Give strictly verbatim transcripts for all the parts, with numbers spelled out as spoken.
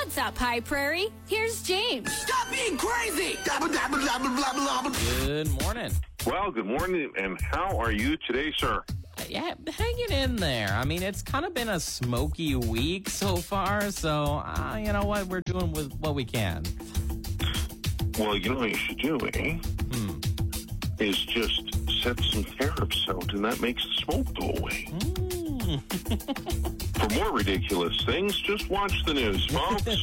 What's up, High Prairie? Here's James. Stop being crazy! Good morning. Well, good morning, and how are you today, sir? Yeah, hanging in there. I mean, it's kind of been a smoky week so far, so uh, you know what? We're doing with what we can. Well, you know what you should do, eh? Hmm. Is just set some tariffs out, and that makes the smoke go away. Mm. For more ridiculous things, just watch the news, folks.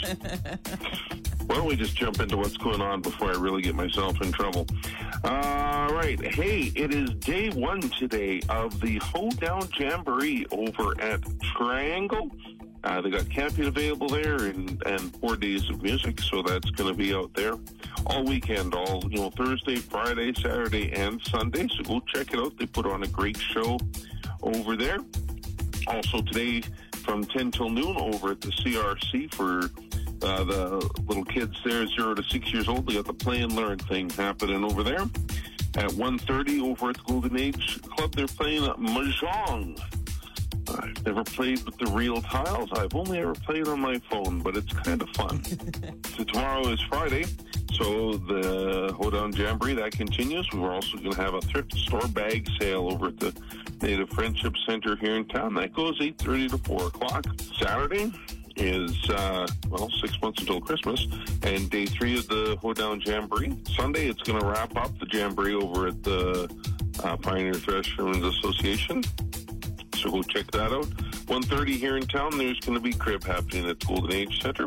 Why don't we just jump into what's going on before I really get myself in trouble? All right. Hey, it is day one today of the Hoedown Jamboree over at Triangle. Uh, they got camping available there and, and four days of music, so that's going to be out there all weekend, all, you know, Thursday, Friday, Saturday, and Sunday. So go check it out. They put on a great show over there. Also today from ten till noon over at the C R C for uh, the little kids there, zero to six years old. They got the Play and Learn thing happening over there. At one thirty over at the Golden Age Club, they're playing Mahjong. I've never played with the real tiles. I've only ever played on my phone, but it's kind of fun. So tomorrow is Friday, so the Hoedown Jamboree, that continues. We're also going to have a thrift store bag sale over at the Native Friendship Center here in town. That goes eight thirty to four o'clock. Saturday is, uh, well, six months until Christmas, and day three of the Hoedown Jamboree. Sunday, it's going to wrap up the Jamboree over at the uh, Pioneer Fishermen's Association. So go check that out. one thirty here in town, there's going to be crib happening at the Golden Age Center.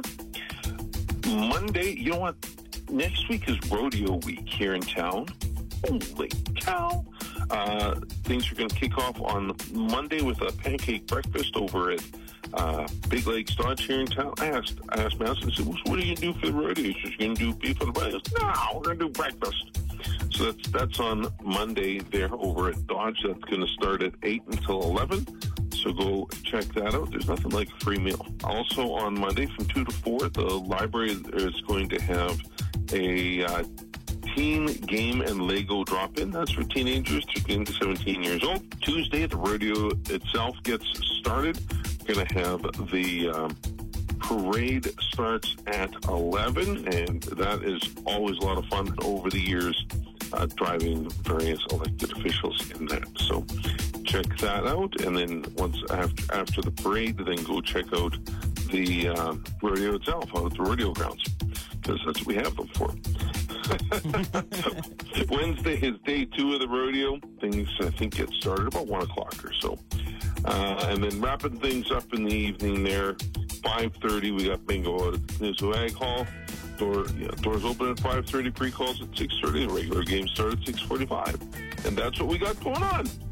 Monday, you know what? Next week is rodeo week here in town. Holy cow. Uh, things are going to kick off on Monday with a pancake breakfast over at uh, Big Lakes Dodge here in town. I asked, I asked Madison, I said, well, what are you going to do for the rodeo? She's going to do beef on the bone. He goes, no, we're going to do breakfast. So that's that's on Monday there over at Dodge. That's going to start at eight until eleven. So go check that out. There's nothing like a free meal. Also on Monday from two to four, the library is going to have a uh, teen game and Lego drop-in. That's for teenagers thirteen to seventeen years old. Tuesday, the rodeo itself gets started. We're going to have the um, parade starts at eleven, and that is always a lot of fun over the years. Uh, driving various elected officials in that. So check that out, and then once after after the parade, then go check out the uh, rodeo itself out at the rodeo grounds, because that's what we have them for. Wednesday is day two of the rodeo. Things, I think, get started about one o'clock or so. Uh, and then wrapping things up in the evening there, five thirty, we got bingo out at the Newsway Ag Hall. Door, yeah, doors open at five thirty, pre-calls at six thirty. The regular game starts at six forty-five. And that's what we got going on.